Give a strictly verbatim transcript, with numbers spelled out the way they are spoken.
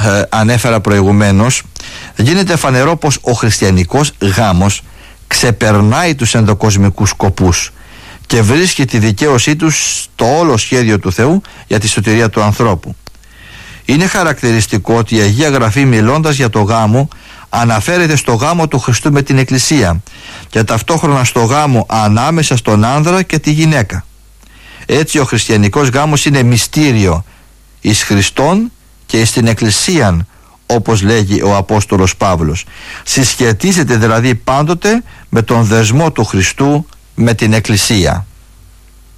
ε, ανέφερα προηγουμένως, γίνεται φανερό πως ο χριστιανικός γάμος ξεπερνάει τους ενδοκοσμικούς σκοπούς και βρίσκει τη δικαίωσή του στο όλο σχέδιο του Θεού για τη σωτηρία του ανθρώπου. Είναι χαρακτηριστικό ότι η Αγία Γραφή, μιλώντας για το γάμο, αναφέρεται στο γάμο του Χριστού με την Εκκλησία και ταυτόχρονα στο γάμο ανάμεσα στον άνδρα και τη γυναίκα. Έτσι ο χριστιανικός γάμος είναι μυστήριο εις Χριστόν και εις την Εκκλησίαν, όπως λέγει ο Απόστολος Παύλος. Συσχετίζεται δηλαδή πάντοτε με τον δεσμό του Χριστού με την Εκκλησία.